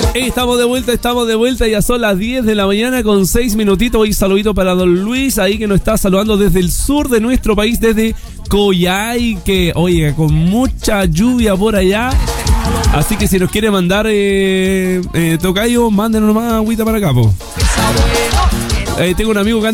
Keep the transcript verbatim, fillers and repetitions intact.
Estamos de vuelta, estamos de vuelta. Ya son las diez de la mañana con seis minutitos. Hoy saludito para don Luis, ahí que nos está saludando desde el sur de nuestro país, desde Coyhaique. Oye, con mucha lluvia por allá. Así que si nos quiere mandar eh, eh, tocayo, mándenos nomás agüita para acá, po. Eh, tengo un amigo que